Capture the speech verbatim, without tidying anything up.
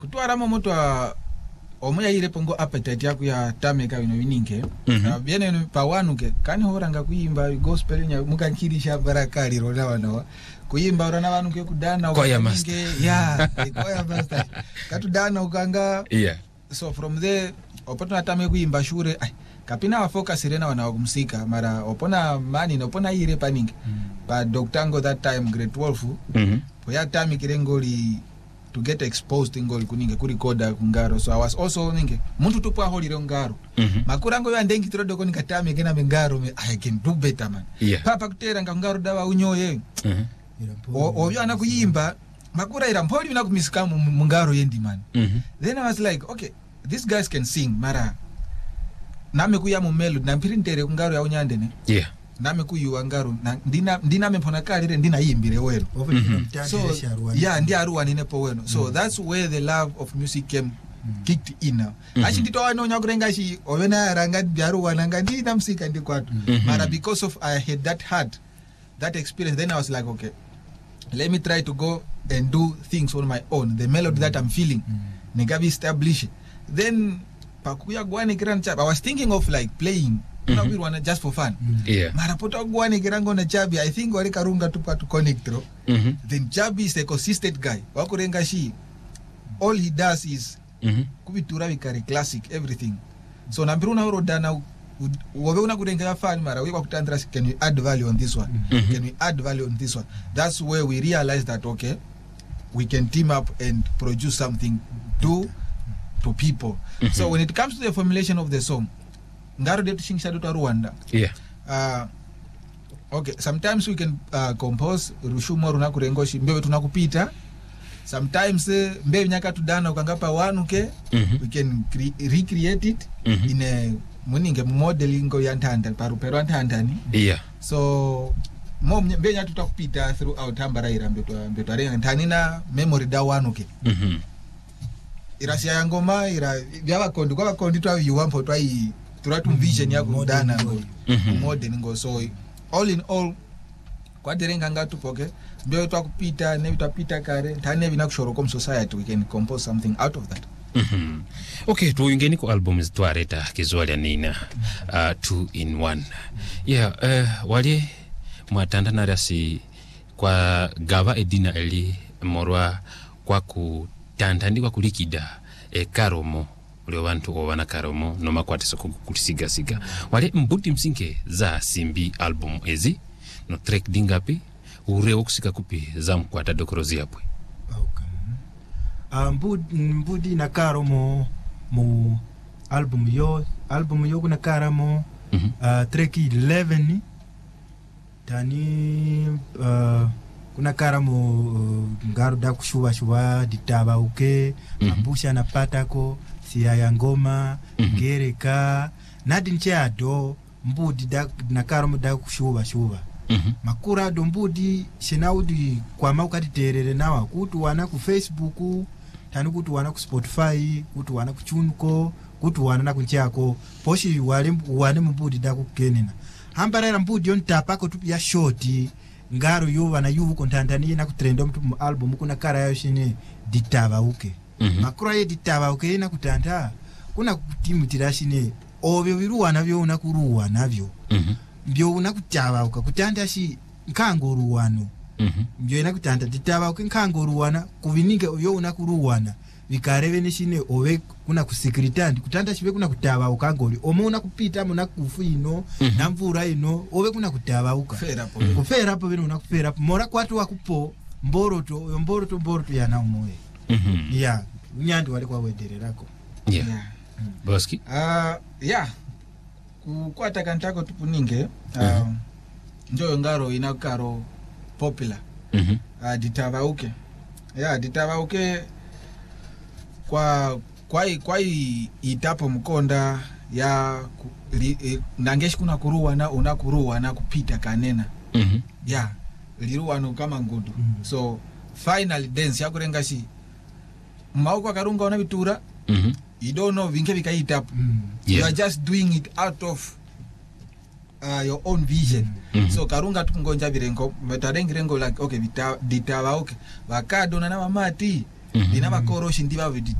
kutwara moto a omoya ile pongo appetite yaku ya tameka bino bininge mm-hmm. Biene pa wanuke kani horanga kuyimba gospel nya mukankirisha barakali rona wano kuyimba rona wanuke kudana ukange yeah koya master katudana ukanga yeah. So from there opona atame kuyimba shure ay kapina wa focus rena wana wakumsika mara opona mani na opona ile paninge mm-hmm. But Doctor Ngo that time grade twelve mhm poya tami kirengoli to get exposed ingoli kuninge kurikoda kungaro. So I was also ninge muntu tupo aholire ngaro mm-hmm. Makurango ya ndengi trodo ko nikatame gena ngaro me I can do better man yeah. Papa kutera ngaro dawa unyoye mhm o obyo anakuyimba makura ira mpoli bina kumisika mu ngaro yendi man mm-hmm. Then I was like okay these guys can sing mara name kuya mu melody na mpirintere kungaro ya unyande ne yeah name kuyuwa ngaro na ndina ndina mempona kalire ndina yimbire wero mm-hmm. So yeah ndi aruwa nine po weno so mm-hmm. That's where the love of music came mm-hmm. kicked in now mm-hmm. Ashi ndito ano nyakurenga shi ovena ranga byaruwa nanga ndina msika ndi kwatu mm-hmm. Mara because of I had that heart that experience then I was like okay let me try to go and do things on my own the melody mm-hmm. that I'm feeling mm-hmm. Negabi establish then pakuya gwani kiran chap I was thinking of like playing mm-hmm. You know, just for fun. Yeah. Marapoto gwani kirango na Chabi. I think wale karunga tupa to connect through. Mm-hmm. Then Chabi is a consistent guy. Wakurenga shi. All he does is mm-hmm. kubitura vikari classic everything. So nambiru na uro dana wabe una kurenga ya fan mara we wakutandra can we add value on this one? Mm-hmm. Can we add value on this one? That's where we realize that okay we can team up and produce something to to people. Mm-hmm. So when it comes to the formulation of the song ngaro de tushingisha to Rwanda yeah uh okay sometimes we can uh, compose rushumo runa kurengoshi mbewe tunakupita sometimes uh, mbewe nyaka tudana ukangapa wanuke mm-hmm. We can cre- recreate it mm-hmm. in a muninge modeling ya ntanda parupero ntandani yeah so mom mbewe nyaka tutakupita throughout ambaraira mbeto mbeto arenga ntanina memory da wanuke mhm irasia ya ngoma ira byaba kondi kwa kondi twa yuwampo twa i turatu vision ya kudana ngo modern ngo so all in all kwa derenga ngatu poke mbyo twa kupita ne bitapita kare tane bina kushoro kom society we can compose something out of that. Mhm okay tuingeni ku albums twareta kizwali nina uh, two in one yeah uh, wale mwatanda na rasi kwa gava edina eli morwa kwa kutandandi kwa kulikida e karomo leo bantu obana karomo no makwatisa kulisiga siga wale mbuti msinke za simbi album ezi no track dingapi ure okusika kupi za mkwata dokorozi yapwe okay uh, mbudi mbudi na karomo mu album yo album yo kuna karamo mm-hmm. uh, track eleven tani uh, kuna karamo uh, ngaro da kushuba shuba ditaba uke mm-hmm. Mabusha na patako siya ya ngoma mm-hmm. Gereka nadi ncheado mbudi da na karamo da kushuba shuba mm-hmm. Makura do mbudi shenaudi kwa maukati terere nawa kutu wana ku Facebook tani kutu wana ku Spotify kutu wana ku Chunko kutu wana na kunchako poshi wale wane mbudi da kukenena hambarera mbudi yon tapako tu ya shoti ngaro yuva na yuvu kontantani na kutrenda mtu mu album kuna kara yayo shine ditaba uke mm-hmm. Makura ye ditaba uke na kutanta kuna timu tirashine obyo biruwa nabyo unakuruwa nabyo mhm mbyo unakutaba uka kutanta shi nkango ruwano mhm mbyo inakutanta ditaba uke nkango ruwana kuvininga yo unakuruwana vikareve nishine owe kuna kusekretandi kutanta shibe kuna kutaba ukangoli omo unakupita mo nakufino mm-hmm. Na mvura ino owe kuna kutaba uka kufera hapo mm-hmm. Kufera hapo bino unakufera hapo mora kwatu wakupo mboroto mboroto mboroto ya namoye mhm yeah nyandi wale kwa wedererako yeah, yeah. Mm. Boski uh yeah kukwata kantako tupuninge uh, mm-hmm. Njoyo ngaro inakaro popular mhm uh, ditaba uke yeah ditaba uke kwa kwa kwa itapo mkonda ya li, e, nangeshi kuna kuruwa na unakuruwa na kupita kanena mhm yeah liruwa no kama ngudu mm-hmm. So final dance yakurenga shi mauko karunga ona bitura mhm you don't know vinge bikaitapo mm-hmm. Yeah. You are just doing it out of uh, your own vision mm-hmm. So karunga tukungonja birengo metarengirengo like okay bita ditaba okay wakado na na mamati ina bakoroshi ndi bavidi